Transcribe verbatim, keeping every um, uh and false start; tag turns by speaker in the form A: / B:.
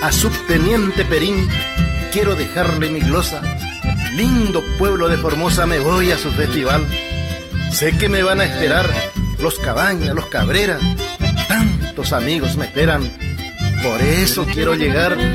A: A subteniente Perín quiero dejarle mi glosa. Lindo pueblo de Formosa, me voy a su festival. Sé que me van a esperar los Cabañas, los Cabrera. Tantos amigos me esperan. Por eso quiero llegar